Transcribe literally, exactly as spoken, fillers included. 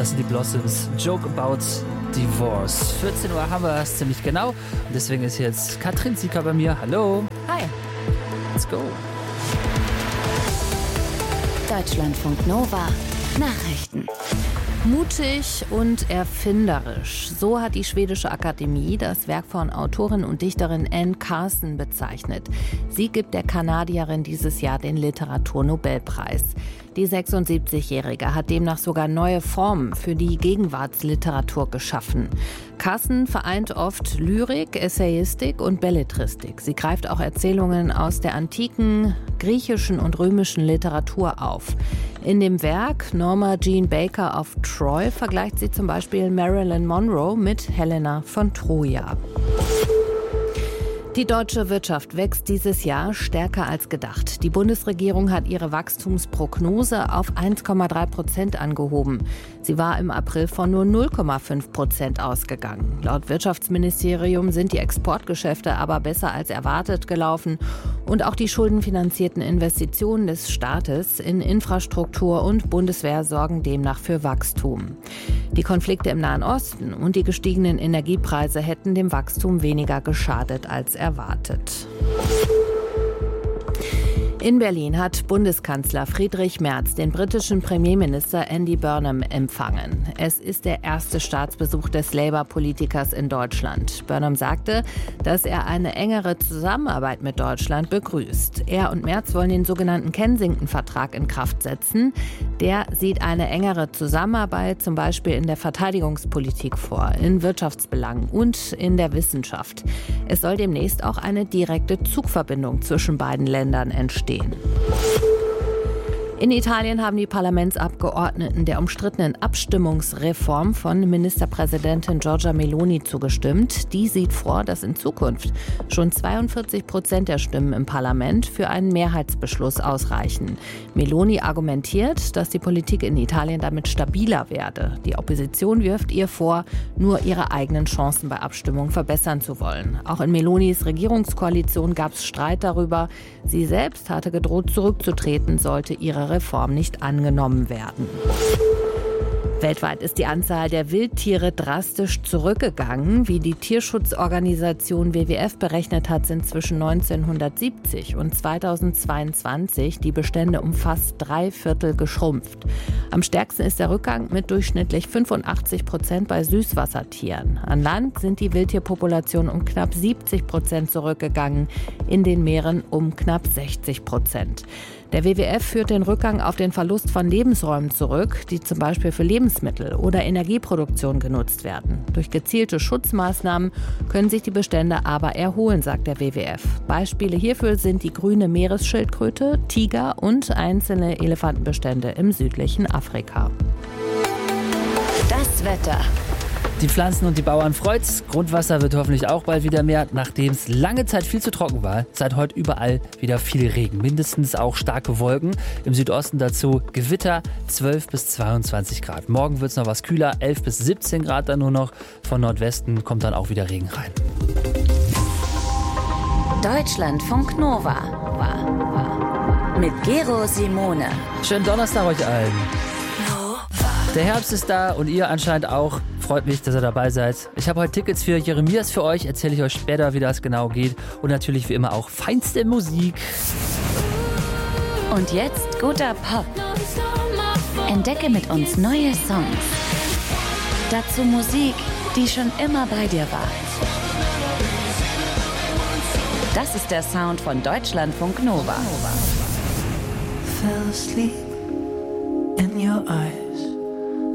Das sind die Blossoms. Joke about Divorce. vierzehn Uhr haben wir es ziemlich genau. Und deswegen ist jetzt Katrin Sieker bei mir. Hallo. Hi. Let's go. Deutschlandfunk Nova. Nachrichten. Mutig und erfinderisch. So hat die Schwedische Akademie das Werk von Autorin und Dichterin Anne Carson bezeichnet. Sie gibt der Kanadierin dieses Jahr den Literaturnobelpreis. Die sechsundsiebzigjährige hat demnach sogar neue Formen für die Gegenwartsliteratur geschaffen. Carson vereint oft Lyrik, Essayistik und Belletristik. Sie greift auch Erzählungen aus der antiken griechischen und römischen Literatur auf. In dem Werk Norma Jean Baker of Troy vergleicht sie zum Beispiel Marilyn Monroe mit Helena von Troja. Die deutsche Wirtschaft wächst dieses Jahr stärker als gedacht. Die Bundesregierung hat ihre Wachstumsprognose auf eins Komma drei Prozent angehoben. Sie war im April von nur null Komma fünf Prozent ausgegangen. Laut Wirtschaftsministerium sind die Exportgeschäfte aber besser als erwartet gelaufen. Und auch die schuldenfinanzierten Investitionen des Staates in Infrastruktur und Bundeswehr sorgen demnach für Wachstum. Die Konflikte im Nahen Osten und die gestiegenen Energiepreise hätten dem Wachstum weniger geschadet als erwartet. In Berlin hat Bundeskanzler Friedrich Merz den britischen Premierminister Andy Burnham empfangen. Es ist der erste Staatsbesuch des Labour-Politikers in Deutschland. Burnham sagte, dass er eine engere Zusammenarbeit mit Deutschland begrüßt. Er und Merz wollen den sogenannten Kensington-Vertrag in Kraft setzen. Der sieht eine engere Zusammenarbeit zum Beispiel in der Verteidigungspolitik vor, in Wirtschaftsbelangen und in der Wissenschaft. Es soll demnächst auch eine direkte Zugverbindung zwischen beiden Ländern entstehen. In Italien haben die Parlamentsabgeordneten der umstrittenen Abstimmungsreform von Ministerpräsidentin Giorgia Meloni zugestimmt. Die sieht vor, dass in Zukunft schon zweiundvierzig Prozent der Stimmen im Parlament für einen Mehrheitsbeschluss ausreichen. Meloni argumentiert, dass die Politik in Italien damit stabiler werde. Die Opposition wirft ihr vor, nur ihre eigenen Chancen bei Abstimmungen verbessern zu wollen. Auch in Melonis Regierungskoalition gab es Streit darüber. Sie selbst hatte gedroht, zurückzutreten, sollte ihre Reform nicht angenommen werden. Weltweit ist die Anzahl der Wildtiere drastisch zurückgegangen. Wie die Tierschutzorganisation W W F berechnet hat, sind zwischen neunzehnhundertsiebzig und zweitausendzweiundzwanzig die Bestände um fast drei Viertel geschrumpft. Am stärksten ist der Rückgang mit durchschnittlich fünfundachtzig Prozent bei Süßwassertieren. An Land sind die Wildtierpopulationen um knapp siebzig Prozent zurückgegangen, in den Meeren um knapp sechzig Prozent. Der W W F führt den Rückgang auf den Verlust von Lebensräumen zurück, die zum Beispiel für Lebensmittel oder Energieproduktion genutzt werden. Durch gezielte Schutzmaßnahmen können sich die Bestände aber erholen, sagt der W W F. Beispiele hierfür sind die grüne Meeresschildkröte, Tiger und einzelne Elefantenbestände im südlichen Afrika. Das Wetter. Die Pflanzen und die Bauern freut's. Grundwasser wird hoffentlich auch bald wieder mehr, nachdem es lange Zeit viel zu trocken war. Seit heute überall wieder viel Regen, mindestens auch starke Wolken. Im Südosten dazu Gewitter, zwölf bis zweiundzwanzig Grad. Morgen wird's noch was kühler, elf bis siebzehn Grad dann nur noch. Von Nordwesten kommt dann auch wieder Regen rein. Deutschlandfunk Nova. Mit Gero Simone. Schönen Donnerstag euch allen. Der Herbst ist da und ihr anscheinend auch. Freut mich, dass ihr dabei seid. Ich habe heute Tickets für Jeremias für euch. Erzähle ich euch später, wie das genau geht. Und natürlich wie immer auch feinste Musik. Und jetzt guter Pop. Entdecke mit uns neue Songs. Dazu Musik, die schon immer bei dir war. Das ist der Sound von Deutschlandfunk Nova. Fell asleep in your eyes.